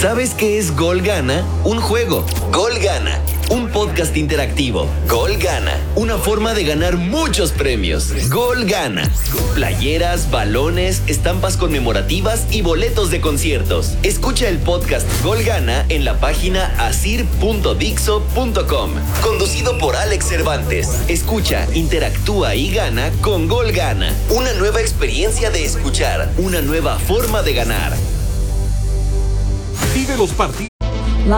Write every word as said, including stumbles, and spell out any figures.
¿Sabes qué es Gol Gana? Un juego. Gol Gana. Un podcast interactivo. Gol Gana. Una forma de ganar muchos premios. Gol Gana. Playeras, balones, estampas conmemorativas y boletos de conciertos. Escucha el podcast Gol Gana en la página asir punto dixo punto com. Conducido por Alex Cervantes. Escucha, interactúa y gana con Gol Gana. Una nueva experiencia de escuchar. Una nueva forma de ganar. Vive los partidos.